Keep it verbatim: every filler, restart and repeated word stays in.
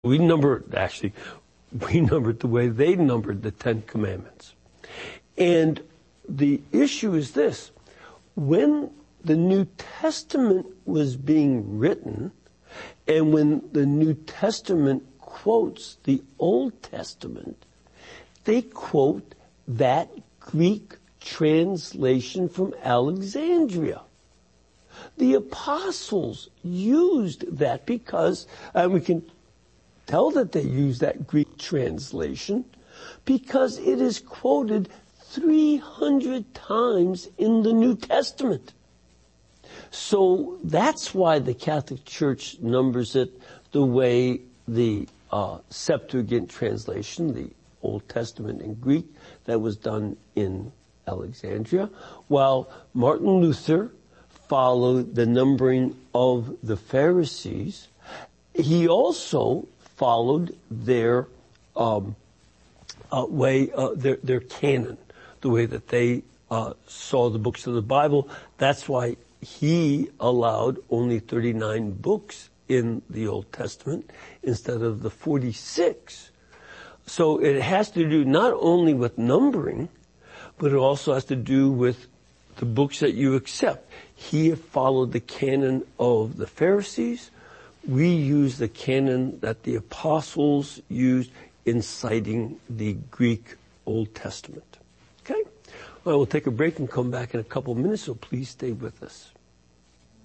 We number, actually, we numbered the way they numbered the Ten Commandments. And the issue is this. When the New Testament was being written, and when the New Testament quotes the Old Testament, they quote that Greek translation from Alexandria. The apostles used that because, and we can tell that they used that Greek translation because it is quoted three hundred times in the New Testament. So that's why the Catholic Church numbers it the way the uh, Septuagint translation, the Old Testament in Greek, that was done in Alexandria, while Martin Luther followed the numbering of the Pharisees. He also followed their um, uh, way, uh, their, their canon, the way that they uh, saw the books of the Bible. That's why he allowed only thirty-nine books in the Old Testament instead of the forty-six. So it has to do not only with numbering, but it also has to do with the books that you accept. He followed the canon of the Pharisees. We use the canon that the apostles used in citing the Greek Old Testament. Okay? Well, we'll take a break and come back in a couple of minutes, so please stay with us.